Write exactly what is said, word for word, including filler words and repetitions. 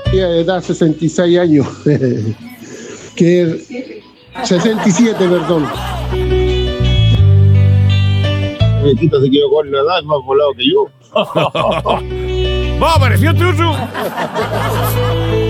Tiene edad sesenta y seis años. Que sesenta y siete, perdón. Tito se quedó con la edad, más volado que yo. ¡Va, apareció Chuchu!